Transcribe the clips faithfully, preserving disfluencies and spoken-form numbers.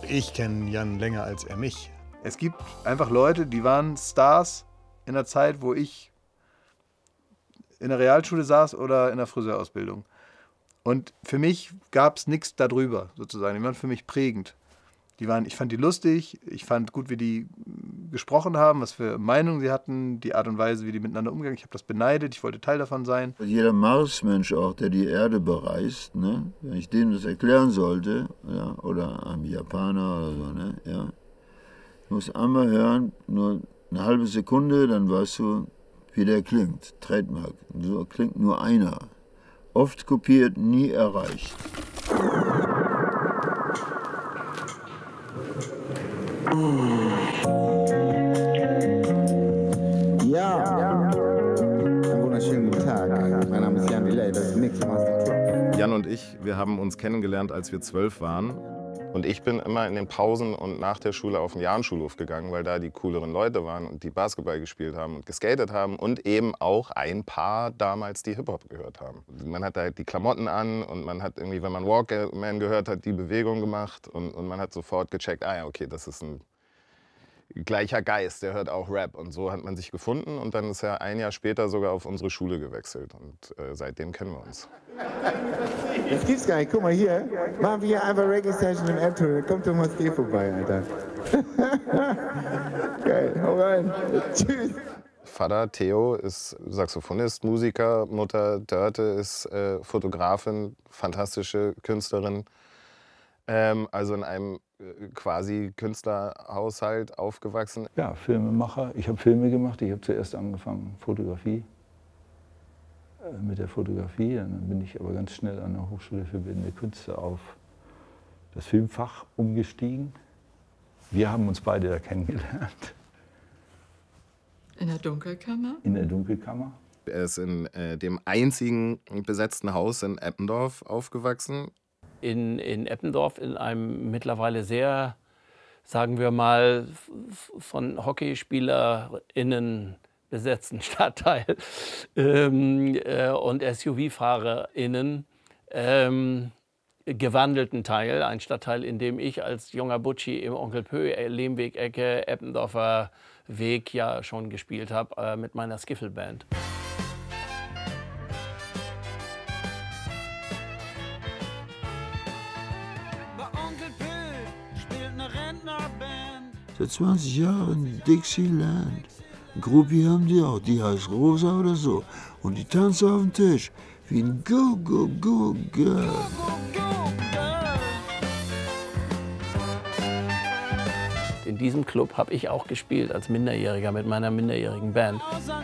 Ich kenne Jan länger als er mich. Es gibt einfach Leute, die waren Stars in der Zeit, wo ich in der Realschule saß oder in der Friseurausbildung. Und für mich gab es nichts darüber, sozusagen. Die waren für mich prägend. Die waren, ich fand die lustig, ich fand gut, wie die gesprochen haben, was für Meinungen sie hatten, die Art und Weise, wie die miteinander umgegangen. Ich habe das beneidet, ich wollte Teil davon sein. Jeder Marsmensch auch, der die Erde bereist, ne? Wenn ich dem das erklären sollte, ja, oder einem Japaner oder so, ne? Ja, ich muss einmal hören, nur eine halbe Sekunde, dann weißt du, wie der klingt. Trademark. So klingt nur einer. Oft kopiert, nie erreicht. Ja, einen wunderschönen guten Tag. Mein Name ist Jan Delay, das ist Mix Master Club. Jan und ich, wir haben uns kennengelernt, als wir zwölf waren. Und ich bin immer in den Pausen und nach der Schule auf den Jahrenschulhof gegangen, weil da die cooleren Leute waren und die Basketball gespielt haben und geskatet haben und eben auch ein paar damals, die Hip-Hop gehört haben. Man hat halt die Klamotten an und man hat irgendwie, wenn man Walkman gehört hat, die Bewegung gemacht und, und man hat sofort gecheckt, ah ja, okay, das ist ein gleicher Geist, der hört auch Rap. Und so hat man sich gefunden und dann ist er ein Jahr später sogar auf unsere Schule gewechselt und äh, seitdem kennen wir uns. Das gibt's gar nicht. Guck mal hier. Machen wir hier einfach Reggae Session im Apple. Kommt Thomas D. vorbei, Alter. Geil, hau rein. Tschüss. Vater Theo ist Saxophonist, Musiker, Mutter Dörte ist äh, Fotografin, fantastische Künstlerin. Ähm, also in einem äh, quasi Künstlerhaushalt aufgewachsen. Ja, Filmemacher. Ich habe Filme gemacht. Ich habe zuerst angefangen Fotografie. Mit der Fotografie, dann bin ich aber ganz schnell an der Hochschule für Bildende Künste auf das Filmfach umgestiegen. Wir haben uns beide da kennengelernt. In der Dunkelkammer? In der Dunkelkammer. Er ist in äh, dem einzigen besetzten Haus in Eppendorf aufgewachsen. In, in Eppendorf, in einem mittlerweile sehr, sagen wir mal, von HockeyspielerInnen besetzten Stadtteil ähm, äh, und S U V-FahrerInnen ähm, gewandelten Teil. Ein Stadtteil, in dem ich als junger Butschi im Onkel Pö, Lehmweg-Ecke, Eppendorfer Weg ja schon gespielt habe äh, mit meiner Skiffle-Band. Seit zwanzig Jahren Dixieland. Groupie haben die auch, die heißt Rosa oder so. Und die tanzen auf dem Tisch wie ein Go-Go-Go-Girl. In diesem Club habe ich auch gespielt als Minderjähriger mit meiner minderjährigen Band.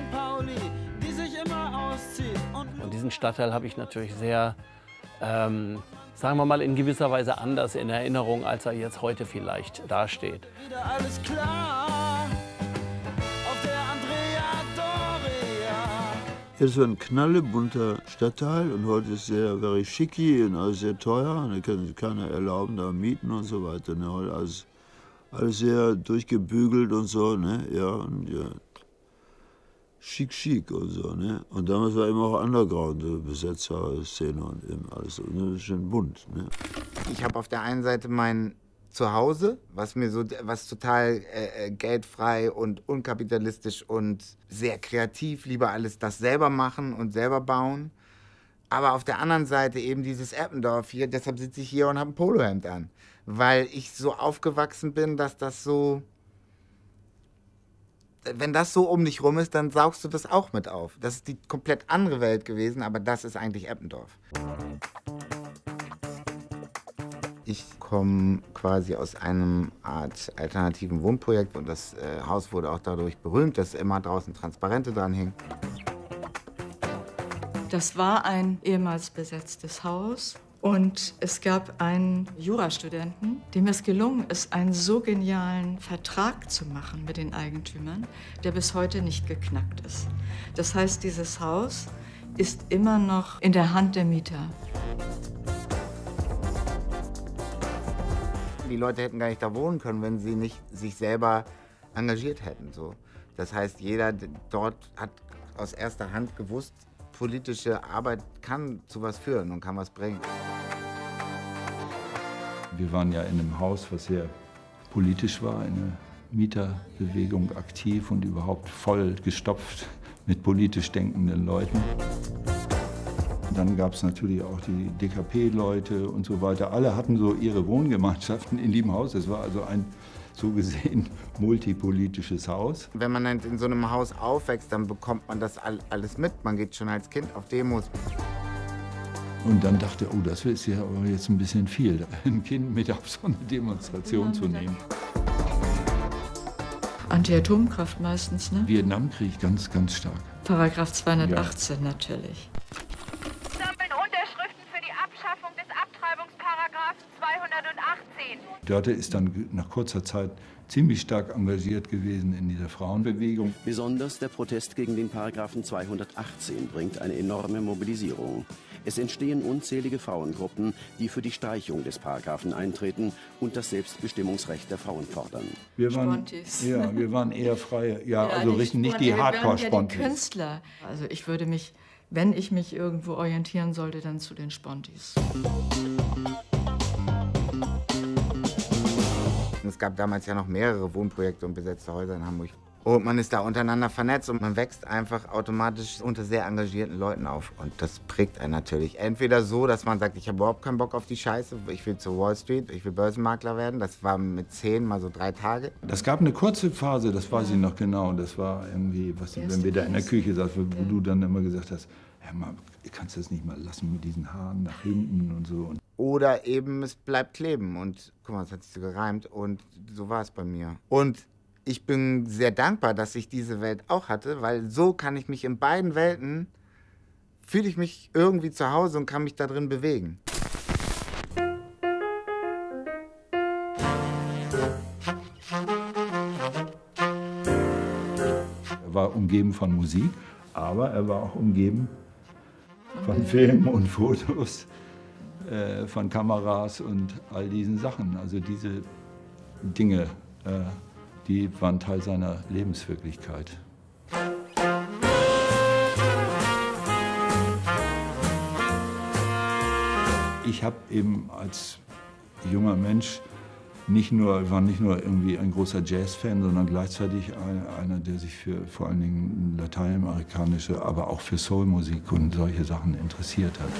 Und diesen Stadtteil habe ich natürlich sehr, ähm, sagen wir mal, in gewisser Weise anders in Erinnerung, als er jetzt heute vielleicht dasteht. Alles klar. Das war ein knallebunter Stadtteil und heute ist sehr very schicki und alles sehr teuer. Und da kann sich keiner erlauben, da mieten und so weiter. Ne? Heute alles, alles sehr durchgebügelt und so, ne? Ja, und ja, schick, schick und so, ne? Und damals war immer auch Underground, Besetzer-Szene und eben alles so, ne? Schön bunt, ne? Ich habe auf der einen Seite mein Zuhause, was mir so, was total äh, geldfrei und unkapitalistisch und sehr kreativ, lieber alles das selber machen und selber bauen. Aber auf der anderen Seite eben dieses Eppendorf hier, deshalb sitze ich hier und habe ein Polohemd an. Weil ich so aufgewachsen bin, dass das so, wenn das so um dich rum ist, dann saugst du das auch mit auf. Das ist die komplett andere Welt gewesen, aber das ist eigentlich Eppendorf. Ich komme quasi aus einem Art alternativen Wohnprojekt und das äh, Haus wurde auch dadurch berühmt, dass immer draußen Transparente dran hingen. Das war ein ehemals besetztes Haus und es gab einen Jurastudenten, dem es gelungen ist, einen so genialen Vertrag zu machen mit den Eigentümern, der bis heute nicht geknackt ist. Das heißt, dieses Haus ist immer noch in der Hand der Mieter. Die Leute hätten gar nicht da wohnen können, wenn sie nicht sich selber engagiert hätten. So. Das heißt, jeder dort hat aus erster Hand gewusst, politische Arbeit kann zu was führen und kann was bringen. Wir waren ja in einem Haus, was sehr politisch war, in der Mieterbewegung aktiv und überhaupt voll gestopft mit politisch denkenden Leuten. Dann gab es natürlich auch die D K P-Leute und so weiter. Alle hatten so ihre Wohngemeinschaften in dem Haus. Es war also ein so gesehen multipolitisches Haus. Wenn man in so einem Haus aufwächst, dann bekommt man das alles mit. Man geht schon als Kind auf Demos. Und dann dachte ich, oh, das ist ja aber jetzt ein bisschen viel, ein Kind mit auf so eine Demonstration zu nehmen. Anti-Atomkraft meistens, ne? Vietnamkrieg ganz, ganz stark. Paragraph zweihundertachtzehn ja. Natürlich. Sammeln Unterschriften für die Abschaffung des Abtreibungsparagraphen zweihundertachtzehn. Dörte ist dann nach kurzer Zeit ziemlich stark engagiert gewesen in dieser Frauenbewegung. Besonders der Protest gegen den Paragraphen zweihundertachtzehn bringt eine enorme Mobilisierung. Es entstehen unzählige Frauengruppen, die für die Streichung des Paragraphen eintreten und das Selbstbestimmungsrecht der Frauen fordern. Wir waren, Spontis. ja, wir waren eher freie, ja, ja also nicht, richten nicht die Hardcore-Spontis. Ja, die Künstler. Also ich würde mich, wenn ich mich irgendwo orientieren sollte, dann zu den Spontis. Es gab damals ja noch mehrere Wohnprojekte und besetzte Häuser in Hamburg. Und man ist da untereinander vernetzt und man wächst einfach automatisch unter sehr engagierten Leuten auf. Und das prägt einen natürlich. Entweder so, dass man sagt, ich habe überhaupt keinen Bock auf die Scheiße, ich will zur Wall Street, ich will Börsenmakler werden. Das war mit zehn mal so drei Tage. Das gab eine kurze Phase, das weiß ich noch genau. Das war irgendwie, was, wenn wir da in der Küche saßen, wo du dann immer gesagt hast, Herr Mann, kannst du das nicht mal lassen mit diesen Haaren nach hinten und so. Oder eben, es bleibt kleben. Und guck mal, das hat sich so gereimt. Und so war es bei mir. Und ich bin sehr dankbar, dass ich diese Welt auch hatte, weil so kann ich mich in beiden Welten, fühle ich mich irgendwie zu Hause und kann mich da drin bewegen. Er war umgeben von Musik, aber er war auch umgeben von Filmen und Fotos, äh, von Kameras und all diesen Sachen. Also diese Dinge, äh, die waren Teil seiner Lebenswirklichkeit. Ich habe eben als junger Mensch nicht nur, war nicht nur irgendwie ein großer Jazz-Fan, sondern gleichzeitig einer, der sich für vor allen Dingen lateinamerikanische, aber auch für Soulmusik und solche Sachen interessiert hat.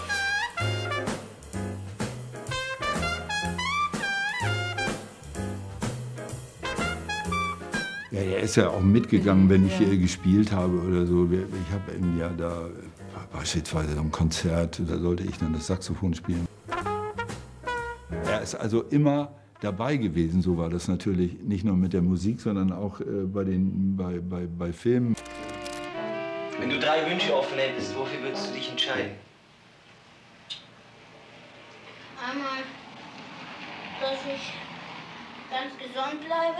Ja, er ist ja auch mitgegangen, wenn ich äh, gespielt habe oder so. Ich habe eben ja da beispielsweise ein Konzert, da sollte ich dann das Saxophon spielen. Er ist also immer dabei gewesen, so war das natürlich, nicht nur mit der Musik, sondern auch äh, bei, den, bei, bei, bei Filmen. Wenn du drei Wünsche offen hättest, wofür würdest du dich entscheiden? Einmal, dass ich ganz gesund bleibe.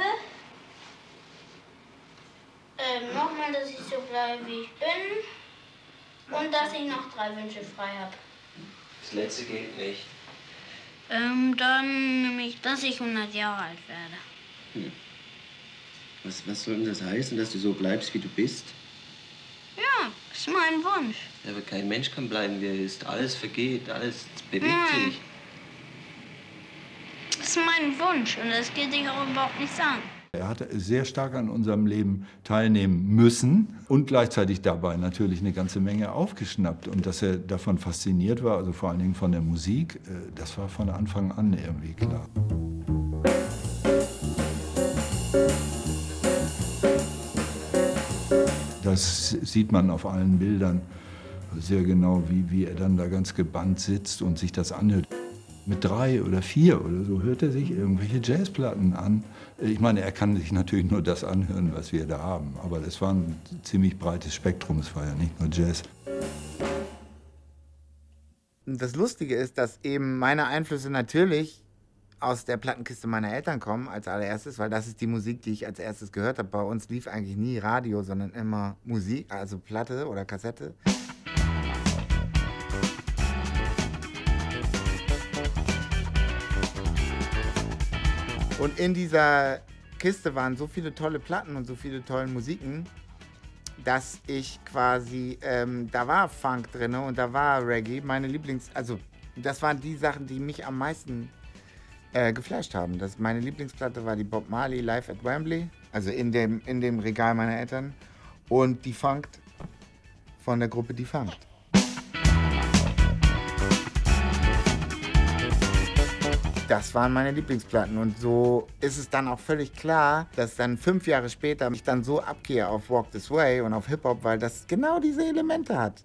Ähm, nochmal, dass ich so bleibe, wie ich bin. Und dass ich noch drei Wünsche frei habe. Das letzte geht nicht. Ähm, dann nämlich, dass ich hundert Jahre alt werde. Hm. Was, was soll denn das heißen, dass du so bleibst, wie du bist? Ja, ist mein Wunsch. Ja, aber kein Mensch kann bleiben, wie er ist. Alles vergeht, alles bewegt Nein. sich. Das ist mein Wunsch und das geht dich auch überhaupt nichts an. Er hat sehr stark an unserem Leben teilnehmen müssen und gleichzeitig dabei natürlich eine ganze Menge aufgeschnappt. Und dass er davon fasziniert war, also vor allen Dingen von der Musik, das war von Anfang an irgendwie klar. Das sieht man auf allen Bildern sehr genau, wie, wie er dann da ganz gebannt sitzt und sich das anhört. Mit drei oder vier oder so hört er sich irgendwelche Jazzplatten an. Ich meine, er kann sich natürlich nur das anhören, was wir da haben. Aber das war ein ziemlich breites Spektrum, es war ja nicht nur Jazz. Das Lustige ist, dass eben meine Einflüsse natürlich aus der Plattenkiste meiner Eltern kommen als allererstes, weil das ist die Musik, die ich als erstes gehört habe. Bei uns lief eigentlich nie Radio, sondern immer Musik, also Platte oder Kassette. Und in dieser Kiste waren so viele tolle Platten und so viele tolle Musiken, dass ich quasi, ähm, da war Funk drin und da war Reggae, meine Lieblings-, also das waren die Sachen, die mich am meisten äh, geflasht haben. Das, meine Lieblingsplatte war die Bob Marley Live at Wembley, also in dem, in dem Regal meiner Eltern. Und Defunct von der Gruppe Defunct. Das waren meine Lieblingsplatten und so ist es dann auch völlig klar, dass dann fünf Jahre später ich dann so abgehe auf Walk This Way und auf Hip-Hop, weil das genau diese Elemente hat.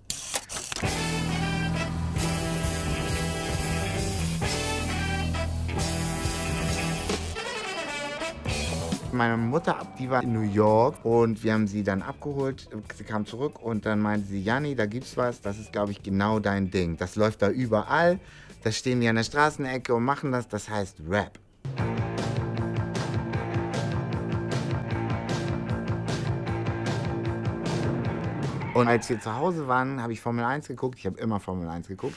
Meine Mutter, die war in New York und wir haben sie dann abgeholt. Sie kam zurück und dann meinte sie, Janni, da gibt's was, das ist, glaube ich, genau dein Ding. Das läuft da überall, da stehen die an der Straßenecke und machen das, das heißt Rap. Und als wir zu Hause waren, habe ich Formel eins geguckt. Ich habe immer Formel eins geguckt.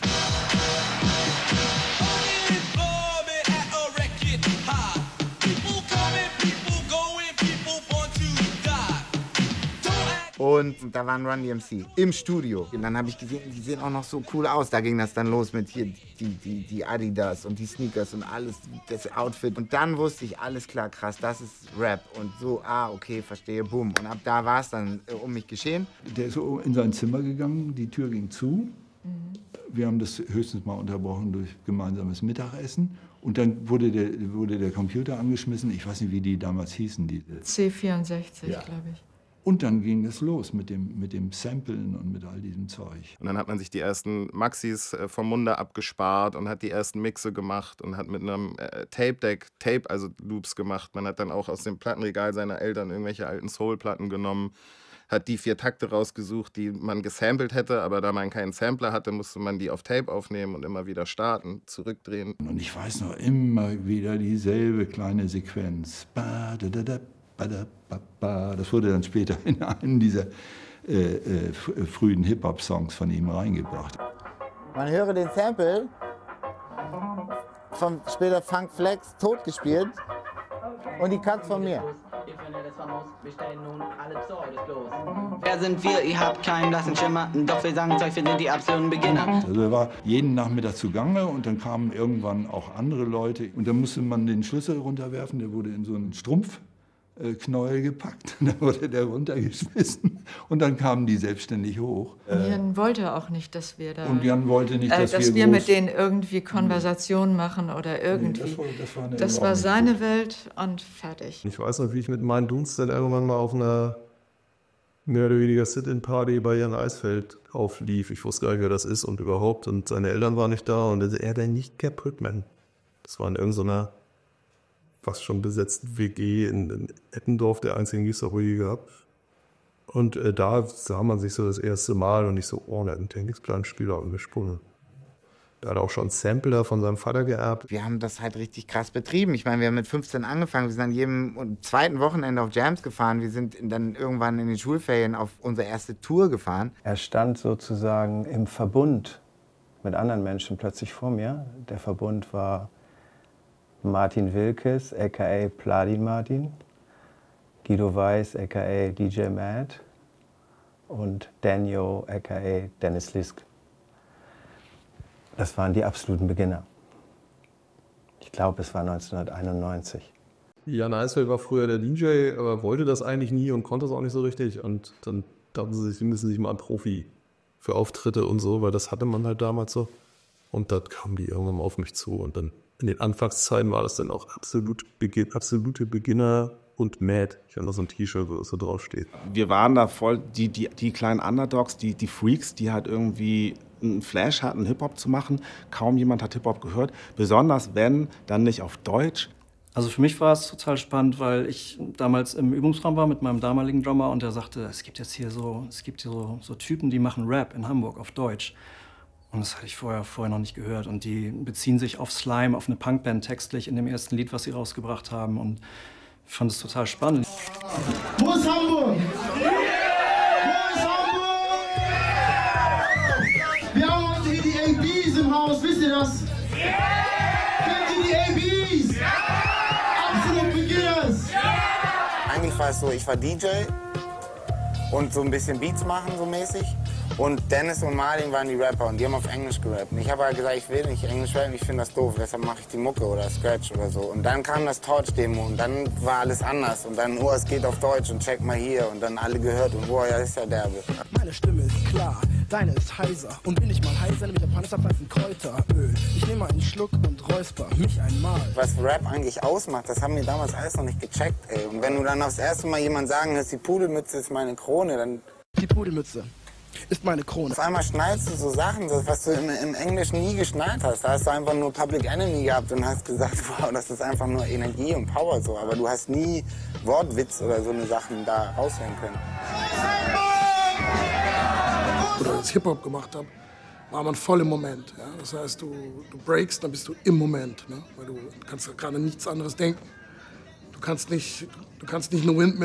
Und da waren Run D M C im Studio. Und dann habe ich gesehen, die sehen auch noch so cool aus. Da ging das dann los mit hier die, die, die Adidas und die Sneakers und alles, das Outfit. Und dann wusste ich, alles klar, krass, das ist Rap. Und so, ah, okay, verstehe, boom. Und ab da war es dann äh, um mich geschehen. Der ist so in sein Zimmer gegangen, die Tür ging zu. Mhm. Wir haben das höchstens mal unterbrochen durch gemeinsames Mittagessen. Und dann wurde der, wurde der Computer angeschmissen. Ich weiß nicht, wie die damals hießen. Die, C vierundsechzig, ja. glaube ich. Und dann ging es los mit dem, mit dem Samplen und mit all diesem Zeug. Und dann hat man sich die ersten Maxis vom Munde abgespart und hat die ersten Mixe gemacht und hat mit einem äh, Tape-Deck, Tape, also Loops gemacht. Man hat dann auch aus dem Plattenregal seiner Eltern irgendwelche alten Soul-Platten genommen, hat die vier Takte rausgesucht, die man gesampelt hätte, aber da man keinen Sampler hatte, musste man die auf Tape aufnehmen und immer wieder starten, zurückdrehen. Und ich weiß noch immer wieder dieselbe kleine Sequenz. Ba, da, da, da. Das wurde dann später in einen dieser äh, äh, frühen Hip-Hop-Songs von ihm reingebracht. Man höre den Sample von später Funk Flex tot gespielt und die Cuts von mir. Wer sind wir? Ihr habt keinen blassen Schimmer, doch wir sagen euch, wir sind die absoluten Beginner. Also er war jeden Nachmittag zugange und dann kamen irgendwann auch andere Leute und dann musste man den Schlüssel runterwerfen, der wurde in so einen Strumpf Knäuel gepackt, dann wurde der runtergeschmissen und dann kamen die selbstständig hoch. Jan wollte auch nicht, dass wir da... Und Jan wollte nicht, dass, äh, dass wir, wir mit denen irgendwie Konversation machen oder irgendwie. Nee, das war, das war, das war seine Welt und fertig. Ich weiß noch, wie ich mit meinen Dudes dann irgendwann mal auf einer mehr oder weniger Sit-in-Party bei Jan Eisfeld auflief. Ich wusste gar nicht, wer das ist und überhaupt. Und seine Eltern waren nicht da und er dann nicht kaputt, man. Das war in irgendeiner fast schon besetzten W G in, in Eppendorf, der einzigen gibt's auch je gehabt. Und äh, da sah man sich so das erste Mal und ich so, oh, der hat einen Technikplanspieler umgesprungen. Der hat auch schon Sampler von seinem Vater geerbt. Wir haben das halt richtig krass betrieben. Ich meine, wir haben mit fünfzehn angefangen, wir sind an jedem zweiten Wochenende auf Jams gefahren. Wir sind dann irgendwann in den Schulferien auf unsere erste Tour gefahren. Er stand sozusagen im Verbund mit anderen Menschen plötzlich vor mir. Der Verbund war Martin Wilkes, aka Pladin Martin, Guido Weiß, aka D J Mad und Daniel, aka Dennis Lisk. Das waren die absoluten Beginner. Ich glaube, es war neunzehnhunderteinundneunzig. Jan Eisfeld war früher der D J, aber wollte das eigentlich nie und konnte es auch nicht so richtig. Und dann dachten sie, sie müssen sich mal einen Profi für Auftritte und so, weil das hatte man halt damals so. Und da kamen die irgendwann mal auf mich zu und dann in den Anfangszeiten war das dann auch absolut Beginn, absolute Beginner und Mad. Ich habe noch so ein T-Shirt, wo das so draufsteht. Wir waren da voll die, die, die kleinen Underdogs, die, die Freaks, die halt irgendwie einen Flash hatten, Hip-Hop zu machen. Kaum jemand hat Hip-Hop gehört. Besonders wenn, dann nicht auf Deutsch. Also für mich war es total spannend, weil ich damals im Übungsraum war mit meinem damaligen Drummer und der sagte, es gibt jetzt hier so, es gibt hier so, so Typen, die machen Rap in Hamburg auf Deutsch. Und das hatte ich vorher, vorher noch nicht gehört. Und die beziehen sich auf Slime, auf eine Punkband textlich in dem ersten Lied, was sie rausgebracht haben. Und ich fand es total spannend. Wo ist Hamburg? Wo ist Hamburg? Wir haben heute hier die A Bs im Haus, wisst ihr das? Kennt ihr die A Bs? Absolut Beginners! Eigentlich war es so, ich war D J und so ein bisschen Beats machen, so mäßig. Und Dennis und Martin waren die Rapper und die haben auf Englisch gerappt. Und ich habe halt gesagt, ich will nicht Englisch rappen, ich finde das doof, deshalb mache ich die Mucke oder Scratch oder so. Und dann kam das Torch-Demo und dann war alles anders. Und dann, oh, es geht auf Deutsch und check mal hier. Und dann alle gehört und oh, ja, ist ja derbe. Meine Stimme ist klar, deine ist heiser. Und bin ich mal heiser, nehme ich ein Panzerpfeifen Kräuteröl. Ich nehme einen Schluck und räusper mich einmal. Was Rap eigentlich ausmacht, das haben wir damals alles noch nicht gecheckt, ey. Und wenn du dann aufs erste Mal jemand sagen hörst, die Pudelmütze ist meine Krone, dann... Die Pudelmütze ist meine Krone. Auf einmal schnallst du so Sachen, was du im, im Englisch nie geschnallt hast. Da hast du einfach nur Public Enemy gehabt und hast gesagt, wow, das ist einfach nur Energie und Power so. Aber du hast nie Wortwitz oder so eine Sachen da raushören können. Oder als ich Hip-Hop gemacht habe, war man voll im Moment. Ja? Das heißt, du, du breakst, dann bist du im Moment. Ne? Weil du kannst gerade nichts anderes denken. Du kannst nicht, du kannst nicht eine Windmill